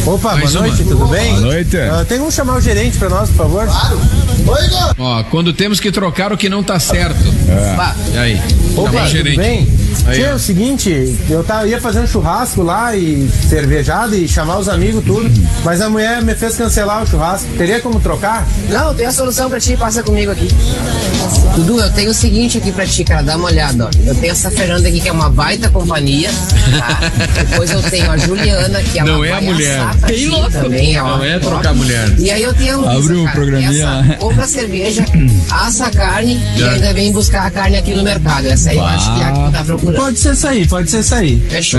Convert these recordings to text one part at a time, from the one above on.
Opa, boa noite, tudo bem? Boa noite. Tem como chamar o gerente pra nós, por favor? Claro. Oi, não. Ó, quando temos que trocar o que não tá certo. E aí? Opa, Chama o tudo gerente. bem? Aí, É o seguinte, ia fazer um churrasco lá e cervejada e chamar os amigos tudo, mas a mulher me fez cancelar o churrasco. Teria como trocar? Não, eu tenho a solução pra ti, passa comigo aqui. Dudu, eu tenho o seguinte aqui pra ti, cara, dá uma olhada, ó. Eu tenho essa Fernanda aqui, que é uma baita companhia, tá? Depois eu tenho a Juliana, que ela Não é a vai mulher. assar pra ti também, Não é trocar mulher. E aí eu tenho a Luísa, Abre um cara, programinha que lá. essa compra cerveja, assa a carne e ainda vem buscar a carne aqui no mercado. Essa aí eu acho que é a que tu tá procurando. Pode ser isso aí, pode ser isso aí. Fechou.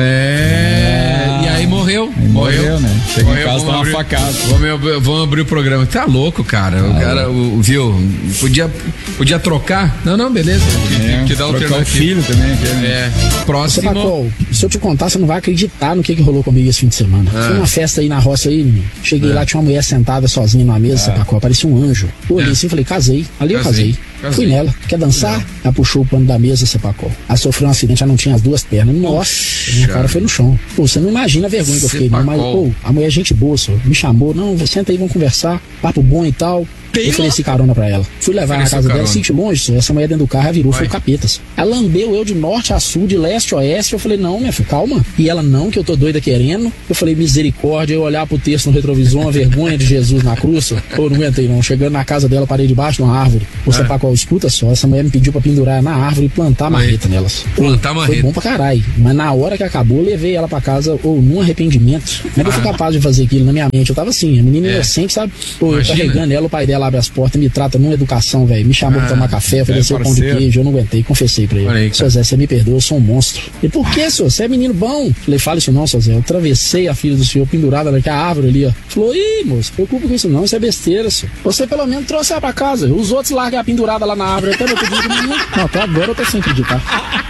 E aí morreu. Morreu, né? Chega em casa, vamos tá uma abrir- facada. Vamos abrir o programa. Tá louco, cara. O cara, viu? Podia trocar? Não, beleza. Te dá trocar o alternativa. filho também. Próximo. Sepacol, se eu te contar, você não vai acreditar no que rolou comigo esse fim de semana. Foi uma festa aí na roça aí, menino. Cheguei lá, tinha uma mulher sentada sozinha numa mesa, Sepacol, parecia um anjo. Eu olhei assim e falei, casei. Ali eu casei. Fui nela. Quer dançar? Ela puxou o pano da mesa, Sepacol. Ela sofreu um acidente, ela não tinha as duas pernas. Nossa, minha cara foi no chão. Pô, você não imagina a vergonha que eu fiquei, não. Mas, pô, a mulher é gente boa, senhor. Me chamou, não, senta aí, vamos conversar. Papo bom e tal. Eu ofereci carona pra ela. Fui levar na casa dela, senti longe, senhor. Essa mulher dentro do carro, ela virou, foi o capeta, senhor. Ela lambeu eu de norte a sul, de leste a oeste. Eu falei, não, minha filha, calma. E ela, não, que eu tô doida querendo. Eu falei, misericórdia. Eu olhar pro texto no retrovisor, uma vergonha de Jesus na cruz, senhor. Pô, não aguentei não. Chegando na casa dela, parei debaixo de uma árvore. Você pra qual escuta só, essa mulher me pediu pra pendurar na árvore e plantar marreta nelas. Plantar Foi marreta. bom pra caralho. Mas na hora que acabou, eu levei ela pra casa, num arrependimento. Como é que eu fui capaz de fazer aquilo na minha mente? Eu tava assim, a menina inocente, sabe? Pô, eu Imagina. carregando ela, o pai dela abre as portas, me trata numa educação, velho. Me chamou pra tomar café, ofereceu pão de parceiro. queijo, eu não aguentei, confessei pra Olha aí, ele. cara. Seu Zé, você me perdoa, eu sou um monstro. E por que, senhor? Você é menino bom? Falei, fala isso não, seu Zé. Eu atravessei a filha do senhor pendurada naquela árvore ali, ó. Falou, ih, moço, preocupa com isso não, isso é besteira, senhor. Você pelo menos trouxe ela pra casa. Os outros largam a pendurada lá na árvore. Até meu pedido, não, até agora eu tô sem acreditar.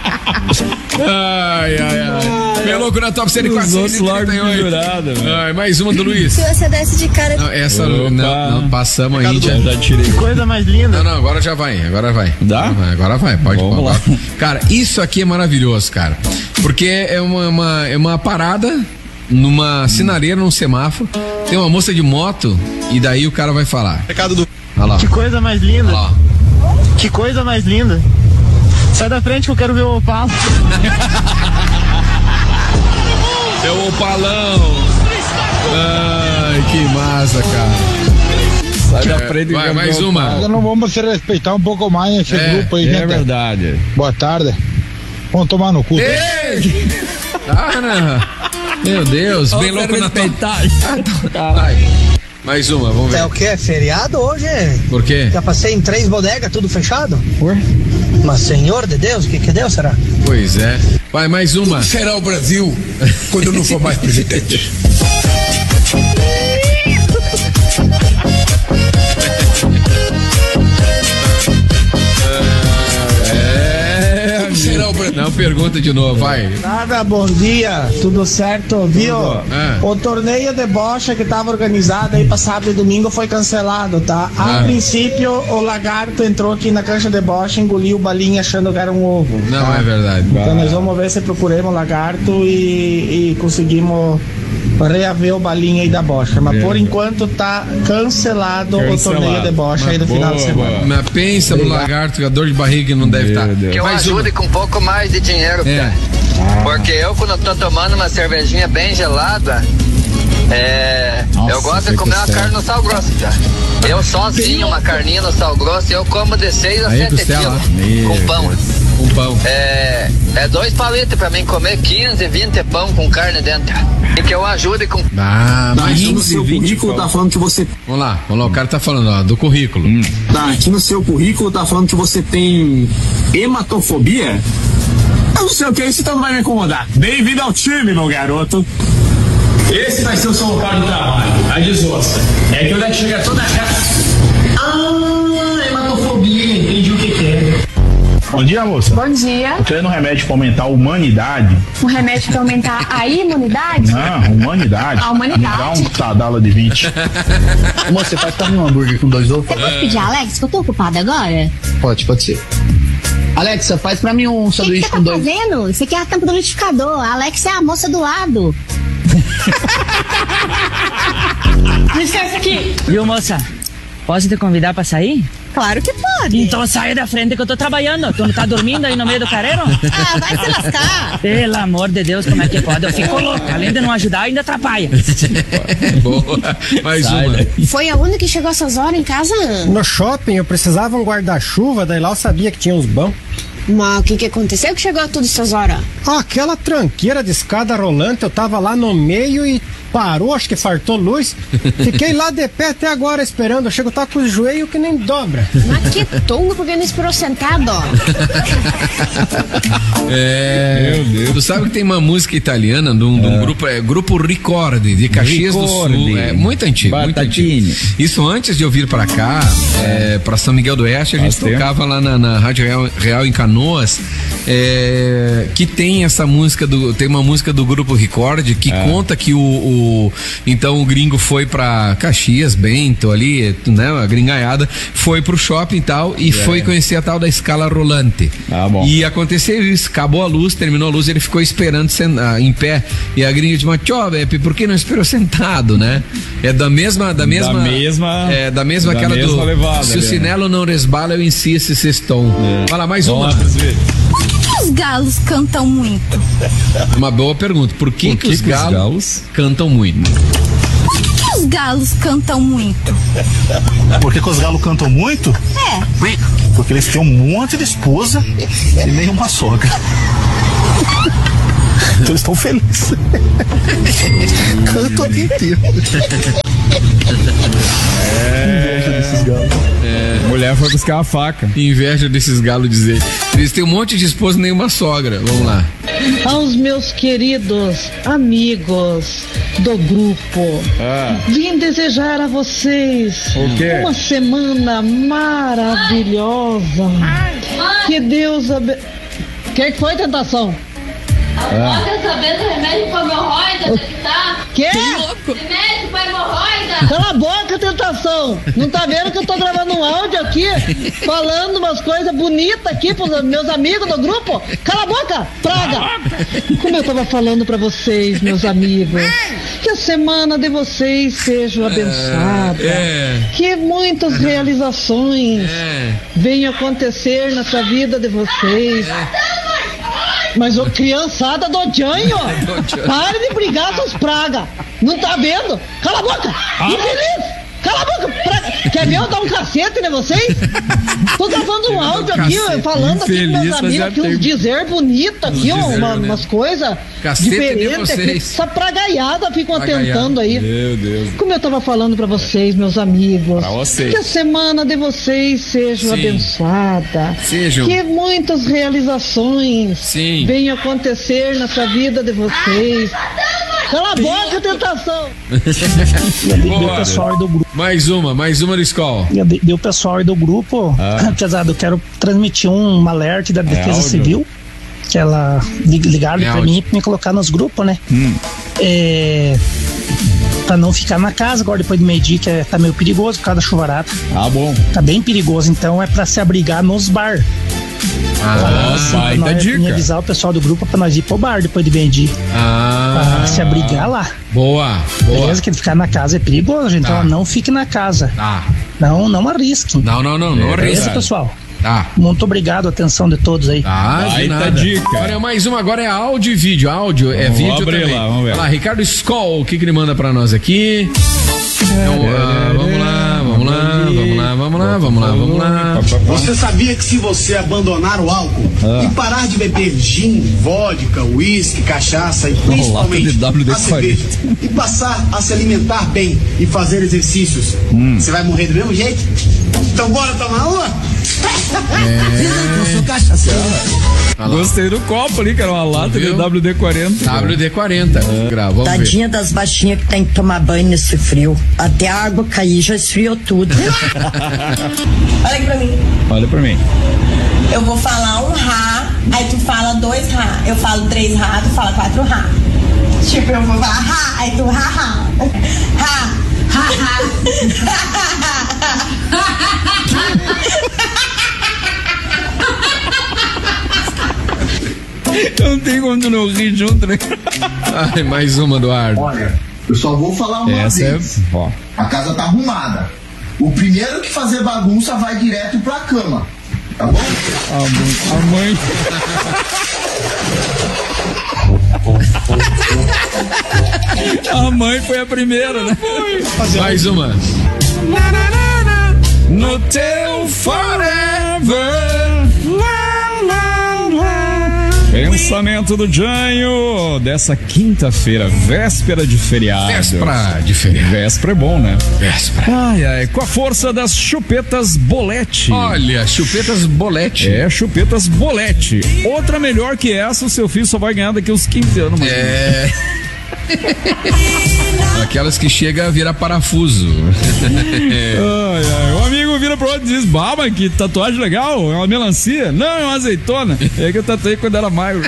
Ai. Pelouco na Top Série Os outros 438. largam pendurada, mano. Ai, mais uma do Luiz. Se você desce de cara. Não, essa Opa. não, passamos aí. Já tirei. Coisa mais linda. Não, agora já vai. Dá? Agora vai, pode Vamos falar. lá. Cara, isso aqui é maravilhoso, cara. Porque é uma parada numa sinareira, num semáforo. Tem uma moça de moto e daí o cara vai falar. Recado do. Olha lá. Que coisa mais linda. Olha lá. Que coisa mais linda. Sai da frente que eu quero ver o Opala. É o Opalão. Ai, que massa, cara. Sai da frente. Vai, mais uma. Não vamos se respeitar um pouco mais esse grupo aí, gente. É verdade. Boa tarde. Vamos tomar no cu. Ei! Cara, meu Deus, bem louco na Top. Vai. Mais uma, vamos ver. É o que? É feriado hoje? Por quê? Já passei em 3 bodegas, tudo fechado? Mas senhor de Deus, o que deu, será? Pois é. Vai, mais uma. Será o Brasil quando eu não for mais presidente. Será o Brasil? Não, pergunta de novo, vai. Nada, bom dia, tudo certo, viu? O torneio de bocha que tava organizado aí pra sábado e domingo foi cancelado, tá? A princípio, o lagarto entrou aqui na cancha de bocha, engoliu balinha achando que era um ovo. Não é verdade. Então nós vamos ver se procuramos o lagarto e conseguimos reaver o balinha aí da bocha. Mas por enquanto tá cancelado o torneio de bocha aí do final de semana. Mas pensa no lagarto, a dor de barriga não deve estar. Que eu ajude com um pouco mais de dinheiro, cara. Porque eu, quando eu tô tomando uma cervejinha bem gelada, eu gosto de comer uma carne no sal grosso, cara. Eu sozinho, uma carninha no sal grosso, eu como de 6 a 7 quilos com pão. Com pão. É 2 palitos pra mim comer 15, 20 pão com carne dentro. E que eu ajude com. Mais aqui no seu currículo tá falando que você. Vamos lá, o cara tá falando, ó, do currículo. Tá, aqui no seu currículo tá falando que você tem hematofobia? Eu não sei o que é isso, então não vai me incomodar. Bem-vindo ao time, meu garoto. Esse vai ser o seu local de trabalho, a desossa. É que onde é que chega toda a casa. Hematofobia, entendi o que é. Bom dia, moça. Bom dia. Tô querendo um remédio pra aumentar a humanidade. Um remédio pra aumentar a imunidade? Não, humanidade. A humanidade. Me dá um tadala de 20. Moça, você faz pra mim um hambúrguer com 2 ovos? Você pode pedir a Alex, que eu tô ocupada agora? Pode ser. Alexa, faz pra mim um O que sanduíche você tá com 2. fazendo? Você quer a tampa do liquidificador. A Alex é a moça do lado. Licença aqui. Viu, moça? Posso te convidar pra sair? Claro que pode. Então sai da frente que eu tô trabalhando. Tu não tá dormindo aí no meio do careiro? Ah, vai se lascar. Pelo amor de Deus, como é que pode? Eu fico louca. Além de não ajudar, ainda atrapalha. Boa. Mais uma. Foi aonde que chegou essas horas em casa? No shopping eu precisava um guarda-chuva, daí lá eu sabia que tinha uns bons. Mas o que aconteceu que chegou a tudo essas horas? Aquela tranqueira de escada rolante, eu tava lá no meio e parou, acho que fartou luz. Fiquei lá de pé até agora esperando. Eu chego, tá com os joelhos que nem dobra. Mas que tongo, porque não esperou sentado, ó. Meu Deus. Tu sabe que tem uma música italiana de um grupo Ricordi, de Caxias do Sul. É muito antigo, muito antigo. Isso antes de eu vir pra cá, pra São Miguel do Oeste, a gente tocava lá na Rádio Real em Canoas, que tem essa música tem uma música do grupo Ricordi que conta que então o gringo foi pra Caxias, Bento ali, né, a gringaiada, foi pro shopping e tal, e foi conhecer a tal da escala rolante. Bom. E aconteceu isso, acabou a luz, terminou a luz, ele ficou esperando em pé, e a gringa disse, tchau, Beppe, por que não esperou sentado, né? É da mesma aquela do levada, se o sinelo não resbala, eu insisto esse sexton. Fala mais uma. Por que os galos cantam muito? Uma boa pergunta. Por que os galos cantam muito? Por que os galos cantam muito? Por que os galos cantam muito? Porque eles têm um monte de esposa e nenhuma sogra. Então eles estão felizes. Canto o dia inteiro. Inveja desses galos. Mulher foi buscar a faca. Inveja desses galos dizer. Eles têm um monte de esposa e nenhuma sogra. Vamos lá. Aos meus queridos amigos do grupo, vim desejar a vocês uma semana maravilhosa. Que Deus abençoe. O que foi, Tentação? Quer saber do remédio pra hemorroida? Onde é que tá? Quê? Remédio pra hemorroida? Cala a boca, Tentação! Não tá vendo que eu tô gravando um áudio aqui, falando umas coisas bonitas aqui pros meus amigos do grupo? Cala a boca, praga! Como eu tava falando pra vocês, meus amigos, que a semana de vocês seja abençoada, que muitas realizações venham acontecer nessa vida de vocês. Mas ô criançada do Janho, pare de brigar, seus praga. Não tá vendo? Cala a boca! Infeliz! Cala a boca! Quer ver eu dar um cacete em vocês? Tô gravando um áudio aqui, falando aqui com meus amigos, aqui uns dizer bonito aqui, umas coisas diferentes aqui. Essa pragaiada ficam atentando aí. Meu Deus. Como eu tava falando pra vocês, meus amigos, pra vocês, que a semana de vocês seja abençoada. Que muitas realizações venham acontecer nessa vida de vocês. Cala a boca, Tentação! Deu pessoal do grupo. Mais uma do Skol. Deu pessoal do grupo. Apesar de eu quero transmitir um alerta da Defesa Civil, que ela ligaram pra mim pra me colocar nos grupos, né? Pra não ficar na casa agora depois do meio-dia, que tá meio perigoso por causa da chuvarada. Bom. Tá bem perigoso, então é pra se abrigar nos bar. Baita dica. Avisar o pessoal do grupo pra nós ir pro bar depois de meio-dia. Pra se abrigar lá. Boa. Beleza, que ficar na casa é perigoso, gente. Então não fique na casa. Não arrisque. Não arrisque. Beleza, pessoal? Muito obrigado, atenção de todos aí. Baita dica. Agora mais uma, agora é áudio e vídeo. Áudio é vídeo também. Vamos ver. Olha lá, Ricardo Skol, o que ele manda pra nós aqui? Vamos lá. Você sabia que se você abandonar o álcool e parar de beber gin, vodka, uísque, cachaça e principalmente a cerveja e passar a se alimentar bem e fazer exercícios, você vai morrer do mesmo jeito? Então bora tomar uma? Eu sou cachaceiro. Gostei do copo ali, que era uma lata de WD-40. WD-40. Tadinha das baixinhas que tem que tomar banho nesse frio. Até a água cair já esfriou tudo. Olha aqui pra mim. Olha pra mim. Eu vou falar um Rá, aí tu fala 2 Rá. Eu falo 3 Rá, tu fala 4 Rá. Tipo, eu vou falar Rá, aí tu Rá. Rá. Não tem como tu não rir junto, né? Ai, mais uma, Eduardo. Olha, eu só vou falar uma vez. A casa tá arrumada. O primeiro que fazer bagunça vai direto pra cama. Tá bom? A mãe. A mãe foi a primeira, né? Mais uma. No teu forever. Pensamento do Janho dessa quinta-feira, véspera de feriado. Véspera de feriado. Véspera é bom, né? Véspera. Ai, ai, com a força das chupetas Bolete. Olha, chupetas Bolete. É, chupetas Bolete. Outra melhor que essa, o seu filho só vai ganhar daqui uns 15 anos. Mas... É... Aquelas que chega a virar parafuso. Ai, ai. O amigo vira pro outro e diz: bah, mas que tatuagem legal, é uma melancia? Não, é uma azeitona. É que eu tatuei quando era magro.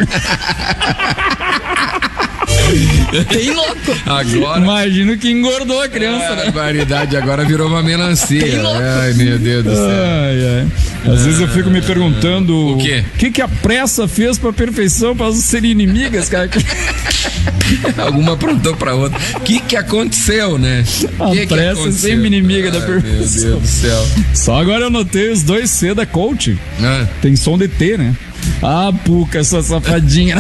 Tem louco. Agora. Imagino que engordou a criança, né? Variedade, agora virou uma melancia. Ai, meu Deus do céu. Ai, ai. Às vezes eu fico me perguntando o quê? O que a pressa fez pra perfeição para elas serem inimigas, cara? Alguma aprontou pra outra. O que aconteceu, né? A pressa é sempre inimiga da perfeição. Meu Deus do céu. Só agora eu notei os 2 C da Coach. Tem som de T, né? Ah, Puca, sua safadinha.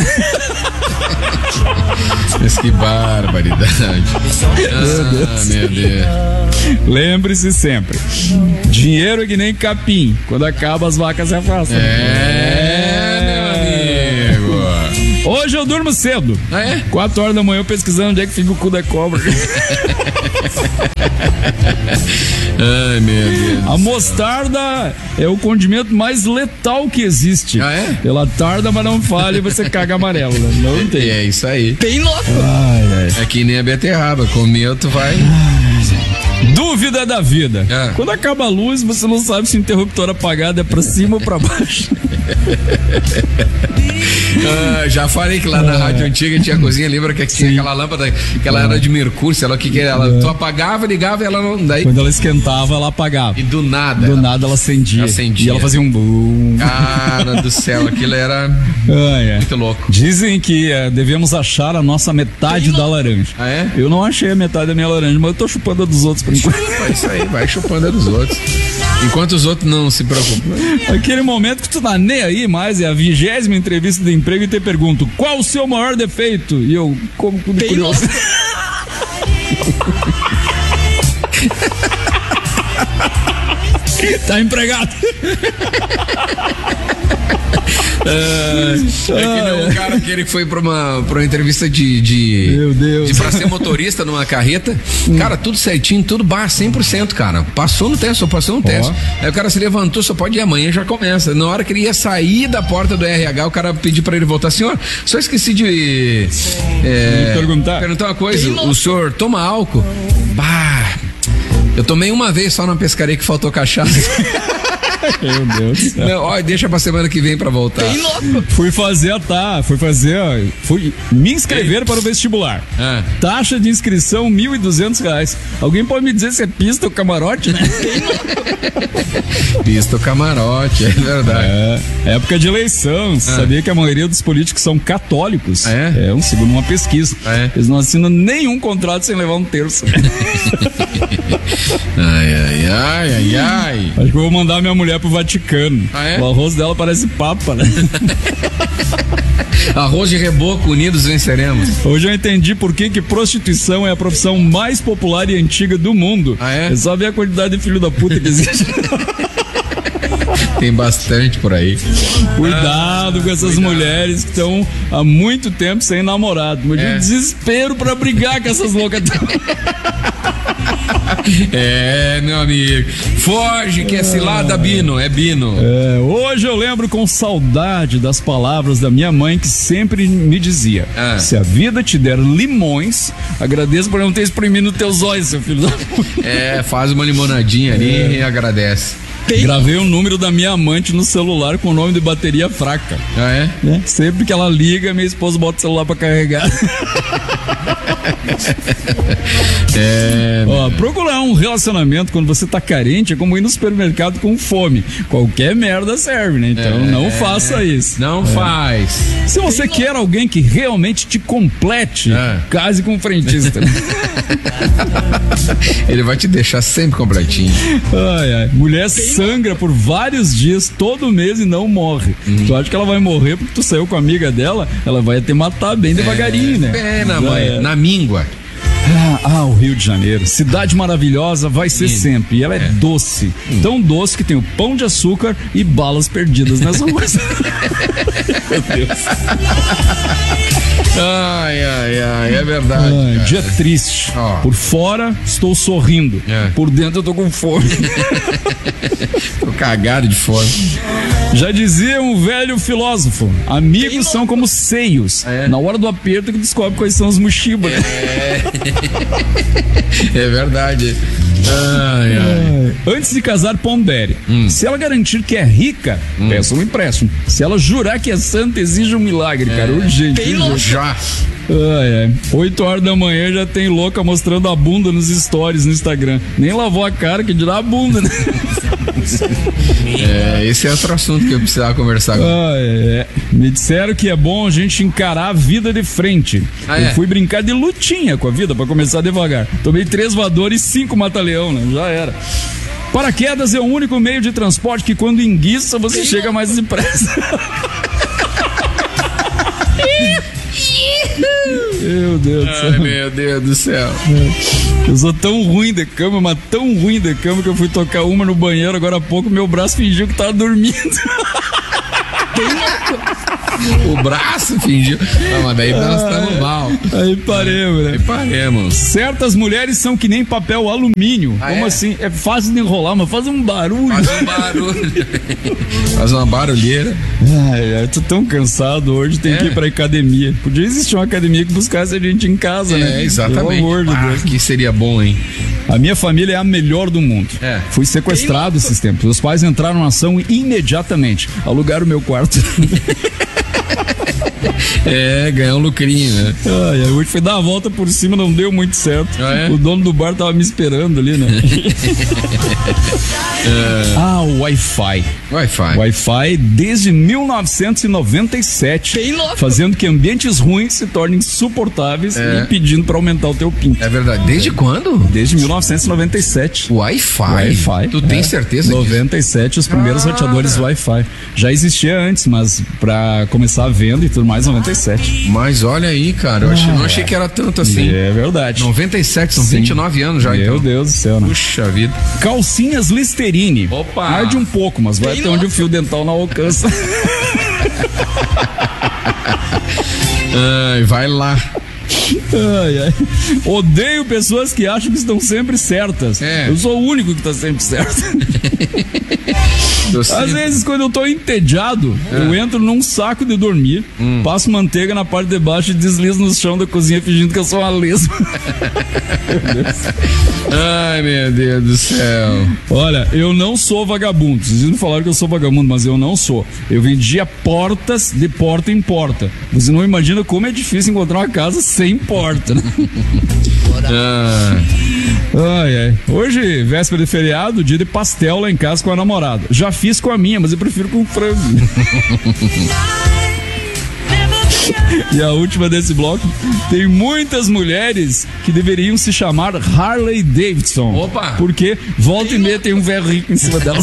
Mas que barbaridade. Meu Deus. Lembre-se sempre: dinheiro é que nem capim. Quando acaba, as vacas se afastam. Meu amigo. Hoje eu durmo cedo. 4 horas da manhã pesquisando onde é que fica o cu da cobra. Ai, meu Deus. A mostarda é o condimento mais letal que existe. Ela tarda, mas não falha e você caga amarelo, né? Não tem. É isso aí. Bem louco. É que nem a beterraba. Comeu, tu vai. Dúvida da vida. Quando acaba a luz, você não sabe se o interruptor apagado é pra cima ou pra baixo. Já falei que lá na rádio antiga tinha a cozinha, lembra que tinha aquela lâmpada que ela era de mercúrio, sei lá o que era. Tu apagava, ligava e ela não. Daí... Quando ela esquentava, ela apagava. E do nada ela acendia. E ela fazia um boom. Cara do céu, aquilo era muito louco. Dizem que devemos achar a nossa metade da laranja. Eu não achei a metade da minha laranja, mas eu tô chupando a dos outros por enquanto. É isso aí, vai chupando a dos outros. Enquanto os outros não se preocupam. Aquele momento que tu tá nem aí mais, é a 20ª entrevista de emprego e te pergunto: qual o seu maior defeito? E eu, como curioso. Tá empregado. É que nem um cara que ele foi pra uma entrevista Meu Deus. Pra ser motorista numa carreta. Cara, tudo certinho, tudo 100%, cara. Passou no teste, Aí o cara se levantou, só pode ir amanhã, já começa. Na hora que ele ia sair da porta do RH, o cara pediu pra ele voltar: senhor, só esqueci de perguntar uma coisa. O senhor toma álcool? Eu tomei uma vez só na pescaria que faltou cachaça. Meu Deus do céu. Não, ó, deixa pra semana que vem pra voltar. Bem louco. Fui me inscrever para o vestibular. Taxa de inscrição R$1.200. Alguém pode me dizer se é pista ou camarote, né? Pista ou camarote, é verdade. Época de eleição. Sabia que a maioria dos políticos são católicos? Segundo uma pesquisa. Eles não assinam nenhum contrato sem levar um terço. Ai. Acho que eu vou mandar minha mulher pro Vaticano. O arroz dela parece papa, né? Arroz de reboco, unidos venceremos. Hoje eu entendi por que prostituição é a profissão mais popular e antiga do mundo. É só ver a quantidade de filho da puta que existe. Tem bastante por aí. Cuidado com essas mulheres que estão há muito tempo sem namorado. Imagina o desespero pra brigar com essas loucas. Meu amigo. Foge, que é cilada, Bino. É Bino. Hoje eu lembro com saudade das palavras da minha mãe, que sempre me dizia: se a vida te der limões, agradeça por não ter espremido nos teus olhos, seu filho da puta. Faz uma limonadinha ali e agradece. Gravei o número da minha amante no celular com o nome de bateria fraca. Sempre que ela liga, minha esposa bota o celular pra carregar. Procurar um relacionamento quando você tá carente é como ir no supermercado com fome. Qualquer merda serve, né? Então não faça isso. Não faz. Se você quer alguém que realmente te complete, case com um frentista. Ele vai te deixar sempre completinho. Mulher sangra por vários dias, todo mês, e não morre. Tu acha que ela vai morrer porque tu saiu com a amiga dela? Ela vai te matar bem devagarinho, né? Pena, mãe. Na míngua. O Rio de Janeiro, cidade maravilhosa, vai ser sempre. E ela é doce, tão doce que tem o pão de açúcar e balas perdidas nas ruas. Meu Deus. É verdade. Dia triste. Por fora estou sorrindo, por dentro eu tô com fome. Tô cagado de fome. Já dizia um velho filósofo: amigos são como seios. Na hora do aperto que descobre quais são os mochibas. É verdade. Antes de casar, pondere. Se ela garantir que é rica, peça um empréstimo. Se ela jurar que é santa, exige um milagre, cara. Urgente. Já. 8 horas da manhã já tem louca mostrando a bunda nos stories no Instagram. Nem lavou a cara, que dirá a bunda, né? Esse é outro assunto que eu precisava conversar com. Me disseram que é bom a gente encarar a vida de frente. Eu fui brincar de lutinha com a vida pra começar devagar. Tomei 3 voadores e 5 mata-leão, né? Já era. Paraquedas é o único meio de transporte que quando enguiça você chega mais depressa. Meu Deus do céu. Meu Deus do céu. Eu sou tão ruim de cama, mas tão ruim de cama, que eu fui tocar uma no banheiro agora há pouco, meu braço fingiu que tava dormindo. O braço fingiu. Mas daí nós estamos mal. Aí paremos, né? Aí paremos. Certas mulheres são que nem papel alumínio. Como assim? É fácil de enrolar, mas faz um barulho. Faz uma barulheira. Eu tô tão cansado hoje, tem que ir pra academia. Podia existir uma academia que buscasse a gente em casa, né? Exatamente. Pelo amor de Deus. Que seria bom, hein? A minha família é a melhor do mundo. Fui sequestrado esses tempos. Os pais entraram na ação imediatamente. Alugaram o meu quarto. Ganhar um lucrinho, né? Hoje foi dar a volta por cima, não deu muito certo. O dono do bar tava me esperando ali, né? O Wi-Fi. Wi-Fi desde 1997, fazendo que ambientes ruins se tornem insuportáveis e pedindo pra aumentar o teu pinto. É verdade. Desde quando? Desde 1997. Wi-Fi? Tu tem certeza 97, disso? Os primeiros roteadores Wi-Fi. Já existia antes, mas pra começar a venda e tudo mais, 97. Mas olha aí, cara, eu não achei que era tanto assim. É verdade. 97, são 29 anos já, Meu Deus do céu, né? Puxa vida. Calcinhas Listerine. Opa! Arde um pouco, mas vai até onde o fio dental não alcança. Vai lá. Odeio pessoas que acham que estão sempre certas. Eu sou o único que está sempre certo. Às vezes, quando eu tô entediado, eu entro num saco de dormir, passo manteiga na parte de baixo e deslizo no chão da cozinha fingindo que eu sou uma lesma. Ai, meu Deus do céu. Olha, eu não sou vagabundo. Vocês não falaram que eu sou vagabundo, mas eu não sou. Eu vendia portas de porta em porta. Você não imagina como é difícil encontrar uma casa sem porta, né? Hoje, véspera de feriado, dia de pastel lá em casa com a namorada. Já fiz com a minha, mas eu prefiro com frango. E a última desse bloco: tem muitas mulheres que deveriam se chamar Harley Davidson. Opa! Porque volta e meia tem um velho rico em cima delas.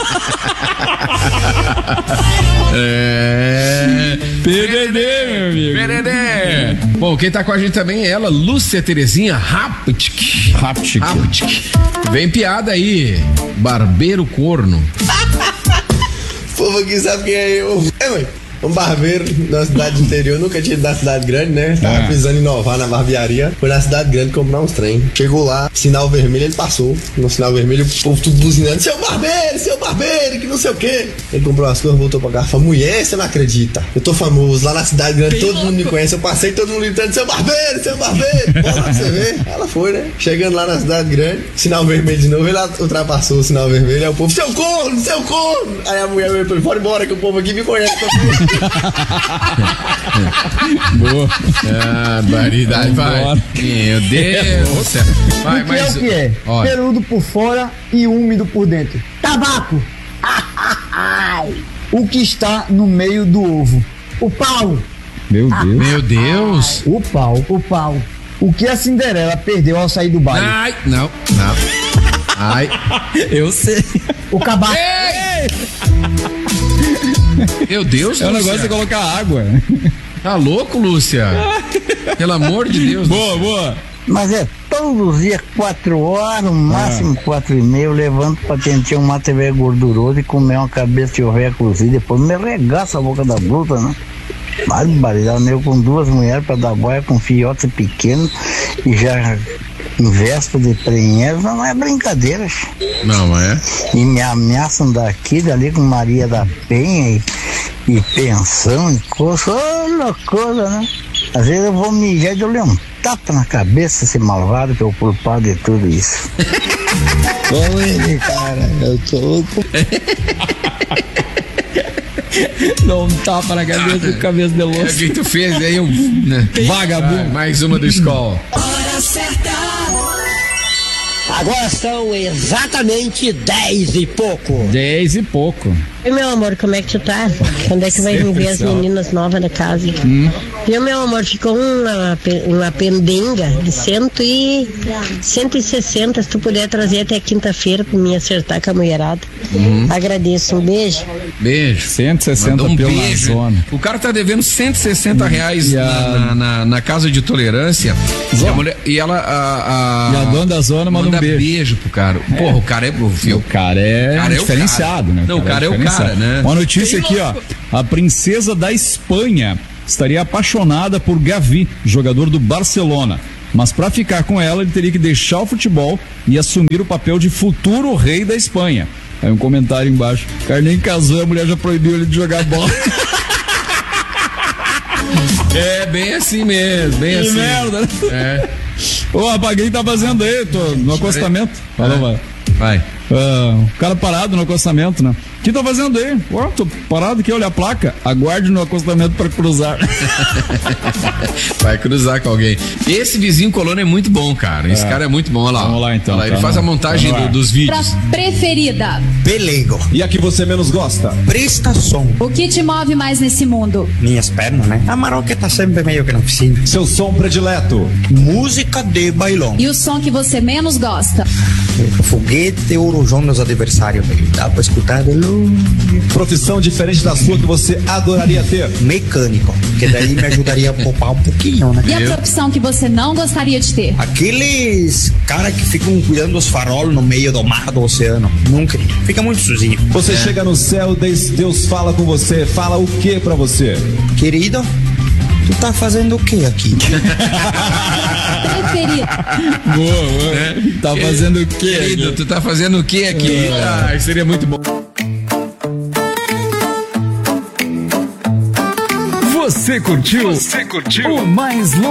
PDD, meu amigo. PDD. Bom, quem tá com a gente também é ela, Lúcia Terezinha Raptic. Vem piada aí, barbeiro corno. Povo aqui sabe quem é eu. Mãe. Um barbeiro da cidade interior, nunca tinha ido da cidade grande, né? Tava precisando inovar na barbearia. Foi na cidade grande comprar uns trem. Chegou lá, sinal vermelho, ele passou. No sinal vermelho, o povo tudo buzinando: seu barbeiro, que não sei o quê. Ele comprou as coisas, voltou pra casa. Falou: mulher, você não acredita. Eu tô famoso lá na cidade grande, todo mundo me conhece. Eu passei todo mundo gritando: seu barbeiro. Bora lá pra você ver. Ela foi, né? Chegando lá na cidade grande, sinal vermelho de novo, ele ultrapassou o sinal vermelho. Aí o povo: seu corno. Aí a mulher veio pra ele: bora embora, que o povo aqui me conhece. Boa. Ah, baridade, vai. Meu Deus do céu. Vai, mas o que é? Olha. Peludo por fora e úmido por dentro. Tabaco. O que está no meio do ovo? O pau. Meu Deus. Meu Deus. O pau. O que a Cinderela perdeu ao sair do baile? Ai, não. Ai. Eu sei. O cabaço. Meu Deus, Lúcia. É um negócio de colocar água. Tá louco, Lúcia? Pelo amor de Deus. Boa. Mas é todos os dias 4 horas, no máximo 4h30, eu levanto pra tentar um mate velho gorduroso e comer uma cabeça de ovelha cozida, depois me regaça a boca da bruta, né? Barbaridade, eu com 2 mulheres pra dar boia com filhotes pequenos e já em véspera de prenhez, não é brincadeira. Não é? E me ameaçam daqui, dali com Maria da Penha e pensão e coisa, loucura, né? Às vezes eu vou mijar e eu levo um tapa na cabeça, esse malvado que é o culpado de tudo isso. Como ele, cara, eu tô... Não tapa na cabeça com cabeça de louça. É o que tu fez aí, né? Vagabundo. Mais uma do escola. Hora certa. Agora são exatamente 10 e pouco. 10 e pouco. E meu amor, como é que tu tá? Quando é que vai vir as meninas novas da casa? Viu, meu amor, ficou uma pendenga de 160, se tu puder trazer até quinta-feira pra me acertar com a mulherada. Agradeço, um beijo. Beijo. 160 um pela beijo. zona. O cara tá devendo R$160 na casa de tolerância. E a mulher, e ela e a dona da zona manda um beijo pro cara. Porra, o cara é o cara é diferenciado, né? Não, o cara é o cara, né? Uma notícia aqui, ó. A princesa da Espanha estaria apaixonada por Gavi, jogador do Barcelona. Mas para ficar com ela, ele teria que deixar o futebol e assumir o papel de futuro rei da Espanha. Aí um comentário embaixo. O cara nem casou, a mulher já proibiu ele de jogar bola. É bem assim mesmo, bem que assim. merda, né? É. Ô, rapaz, quem tá fazendo aí? Tô no acostamento. Falou, vai. O cara parado no acostamento, né? O que tá fazendo aí? Ó, tô parado aqui, olha a placa. Aguarde no acostamento pra cruzar. Vai cruzar com alguém. Esse vizinho colono é muito bom, cara. Esse cara é muito bom. Olha lá. Vamos lá, então. Olha lá, ele faz a montagem dos vídeos. Pra preferida. Pelego. E a que você menos gosta? Prestação. O que te move mais nesse mundo? Minhas pernas, né? A Maroca tá sempre meio que na oficina. Seu som predileto? Música de bailão. E o som que você menos gosta? Foguete ou rojão dos adversários. Dá pra escutar de longe. Profissão diferente da sua que você adoraria ter? Mecânico, que daí me ajudaria a poupar um pouquinho, né? E a profissão que você não gostaria de ter? Aqueles caras que ficam cuidando dos faróis no meio do mar, do oceano. Nunca. Fica muito sozinho. Você chega no céu, Deus fala com você. Fala o que pra você? Querido, tu tá fazendo o que aqui? Preferido. Boa. Tá fazendo o que? Querido, tu tá fazendo o que aqui? Seria muito bom. Você curtiu? O mais louco